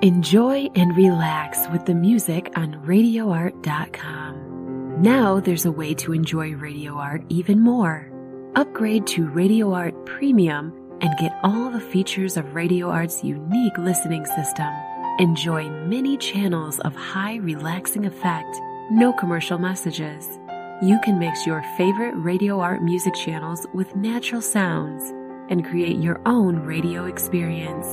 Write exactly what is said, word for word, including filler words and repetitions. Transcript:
Enjoy and relax with the music on radio art dot com. Now there's a way to enjoy Radio Art even more. Upgrade to Radio Art Premium and get all the features of Radio Art's unique listening system. Enjoy many channels of high relaxing effect, no commercial messages. You can mix your favorite Radio Art music channels with natural sounds and create your own radio experience.